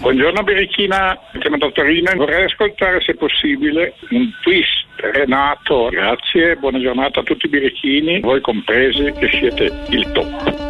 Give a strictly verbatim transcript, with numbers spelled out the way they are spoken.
Buongiorno Birichina, chiamo da Torino. Vorrei ascoltare se possibile un twist. Renato, grazie, buona giornata a tutti i birichini, voi compresi che siete il top.